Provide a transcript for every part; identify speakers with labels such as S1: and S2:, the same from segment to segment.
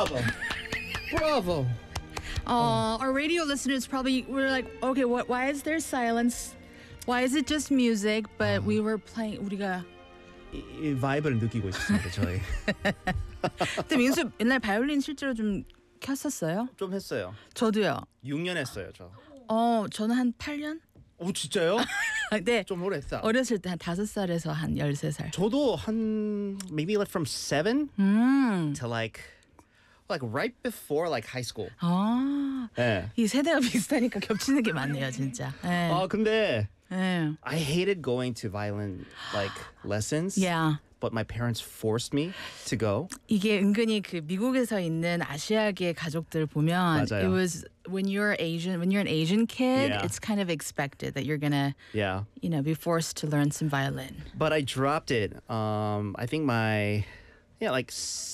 S1: Bravo. Bravo.
S2: Our radio listeners probably were like, okay, why is there silence? Why is it just music? But we were playing. 우리가
S1: 이 바이브를 느끼고 있습니다, 저희.
S2: 근데 민수 옛날 바이올린 실제로 좀 켰었어요?
S1: 좀 했어요.
S2: 저도요.
S1: 6년 했어요, 저.
S2: 저는 한 8년?
S1: 오, 진짜요?
S2: 네.
S1: 좀 오래 했다.
S2: 어렸을 때 한 5살에서 한 13살.
S1: 저도 한 maybe like from 7 to like right before like high school. 네.
S2: 이 세대가 비슷하니까 겹치는 게 많네요, 진짜. 네.
S1: 근데
S2: 네.
S1: I hated going to violin like lessons.
S2: Yeah.
S1: But my parents forced me to go.
S2: 이게 은근히 그 미국에서 있는 아시아계 가족들 보면
S1: 맞아요.
S2: it was when you're an Asian kid,
S1: Yeah.
S2: it's kind of expected that you're gonna
S1: Yeah.
S2: be forced to learn some violin.
S1: But I dropped it. I think like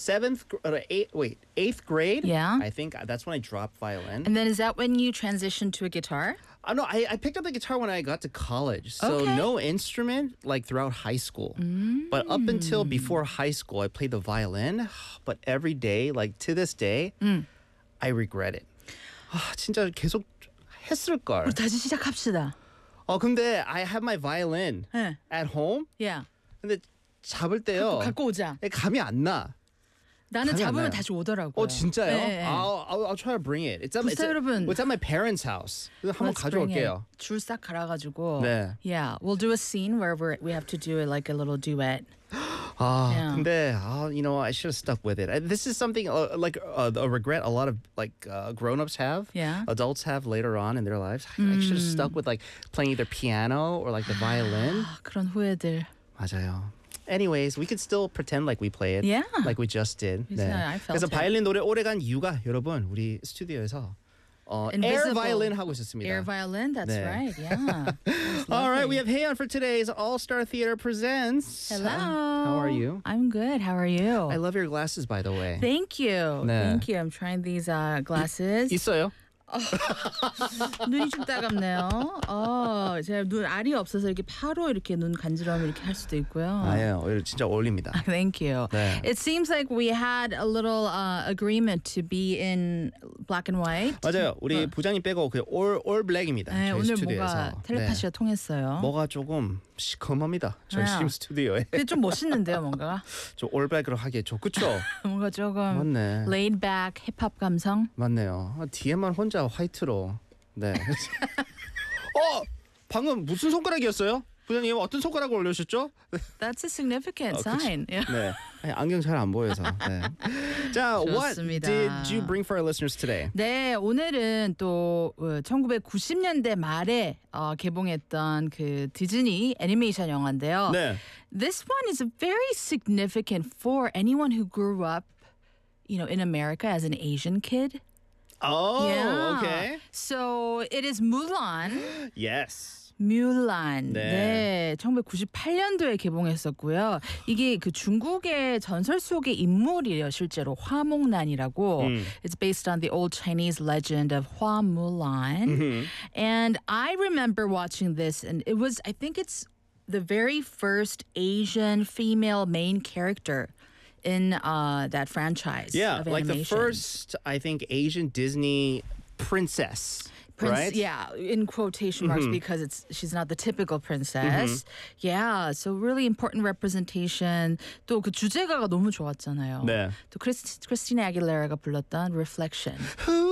S1: eighth grade.
S2: Yeah.
S1: I think that's when I dropped violin.
S2: And then is that when you transitioned to a guitar?
S1: No, I picked up the guitar when I got to college. So
S2: Okay.
S1: no instrument like throughout high school. But up until before high school, I played the violin. But every day, like to this day, I regret it. 진짜 계속 했을 걸.
S2: 우리 다시 시작합시다.
S1: 근데 I have my violin
S2: 네.
S1: at home.
S2: Yeah.
S1: 근데 잡을 때요.
S2: 갖고 오자.
S1: 감이 안 나.
S2: 나는
S1: 감이 안
S2: 잡으면
S1: 나요.
S2: 다시 오더라고요.
S1: 진짜요?
S2: 네.
S1: I'll try to bring it.
S2: 부스 여러분.
S1: It's at my parents' house. 한번
S2: Let's bring it.
S1: 가져올게요.
S2: 줄 싹 갈아가지고.
S1: 네.
S2: Yeah, we'll do a scene where we have to do it like a little duet. Yeah.
S1: 근데 I should have stuck with it. This is something like a regret a lot of like grown-ups have.
S2: Yeah.
S1: Adults have later on in their lives. I should have stuck with like playing either piano or like the violin.
S2: 그런 후회들.
S1: 맞아요. Anyways, we could still pretend like we play it.
S2: Yeah.
S1: Like we just did.
S2: Yeah, I felt
S1: 그래서
S2: it.
S1: 바이올린 노래 오래 간 이유가 여러분 우리 스튜디오에서 air
S2: Invisible.
S1: violin 하고 있었습니다.
S2: Air violin, that's
S1: 네.
S2: right. Yeah.
S1: All right, we have Haeyeon for today's All Star Theater presents.
S2: Hello.
S1: How are you?
S2: I'm good. How are you?
S1: I love your glasses, by the way.
S2: Thank you.
S1: 네.
S2: Thank you. I'm trying these glasses.
S1: 있어요?
S2: 눈이 좀 따갑네요. 제가 눈 알이 없어서 이렇게 파로 이렇게 눈 간지러움 이렇게 할 수도 있고요.
S1: 아니에요. 진짜 어울립니다.
S2: Thank you.
S1: 네.
S2: It seems like we had a little agreement to be in black and white.
S1: 맞아요. 우리 부장님 빼고 그 all black입니다.
S2: 네,
S1: 저희
S2: 오늘
S1: 스튜디오에서.
S2: 뭐가 텔레파시가 통했어요.
S1: 뭐가 조금 시커멉니다. 저희
S2: 네.
S1: 지금 스튜디오에.
S2: 근데 좀 멋있는데요, 뭔가.
S1: 저 all black으로 하기에 그쵸?
S2: 뭔가 조금
S1: 맞네.
S2: laid back 힙합 감성.
S1: 맞네요. 뒤에만 혼자 화이트로. 네. 방금 무슨 손가락이었어요? 부장님 어떤 손가락을 올려주셨죠?
S2: That's a significant sign. Yeah.
S1: 네. 아니, 안경 잘 안 보여서. 네. 자, what
S2: 좋습니다.
S1: did you bring for our listeners today?
S2: 네, 오늘은 또 1990년대 말에 개봉했던 그 디즈니 애니메이션 영화인데요.
S1: 네.
S2: This one is very significant for anyone who grew up, in America as an Asian kid.
S1: Oh,
S2: Yeah.
S1: okay.
S2: So it is Mulan.
S1: Yes.
S2: 뮬란.
S1: 네.
S2: 네. 1998년도에 개봉했었고요. 이게 그 중국의 전설 속의 인물이에요, 실제로. 화목난이라고. It's based on the old Chinese legend of Hua Mulan. And I remember watching this, and I think it's the very first Asian female main character in that franchise.
S1: Yeah,
S2: of
S1: like the
S2: animation.
S1: first, I think, Asian Disney princess. Right?
S2: Yeah, in quotation marks because she's not the typical princess. Yeah, so really important representation. 또 그 주제가가 너무 좋았잖아요.
S1: 네.
S2: 또 크리스티나 아길레라가 불렀던 Reflection.
S1: Who